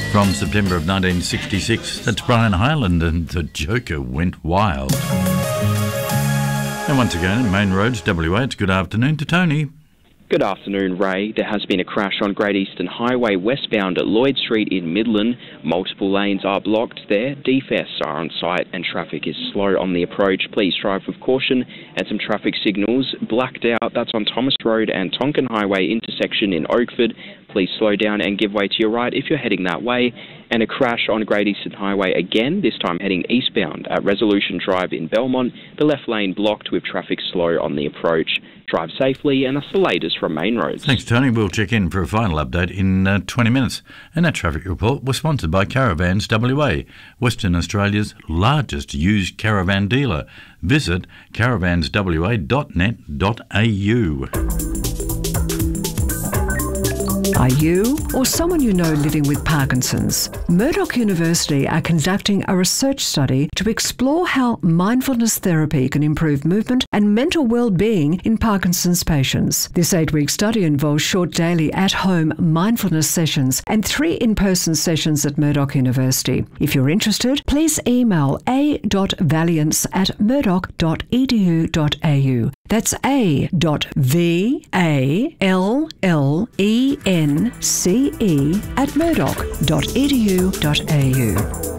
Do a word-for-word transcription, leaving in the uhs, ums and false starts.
from September of nineteen sixty-six. That's Brian Hyland and The Joker Went Wild. And once again, Main Roads, W A, it's good afternoon to Tony. Good afternoon, Ray. There has been a crash on Great Eastern Highway westbound at Lloyd Street in Midland. Multiple lanes are blocked there. Defests are on site and traffic is slow on the approach. Please drive with caution, and some traffic signals blacked out. That's on Thomas Road and Tonkin Highway intersection in Oakford. Please slow down and give way to your right if you're heading that way. And a crash on Great Eastern Highway again, this time heading eastbound at Resolution Drive in Belmont. The left lane blocked with traffic slow on the approach. Drive safely, and that's the latest from Main Roads. Thanks, Tony. We'll check in for a final update in uh, twenty minutes. And that traffic report was sponsored by Caravans W A, Western Australia's largest used caravan dealer. Visit caravans w a dot net dot a u. Are you or someone you know living with Parkinson's? Murdoch University are conducting a research study to explore how mindfulness therapy can improve movement and mental well-being in Parkinson's patients. This eight-week study involves short daily at-home mindfulness sessions and three in-person sessions at Murdoch University. If you're interested, please email a dot valiance at murdoch dot e d u dot a u. That's a dot v a l l e n c e at murdoch dot e d u dot a u.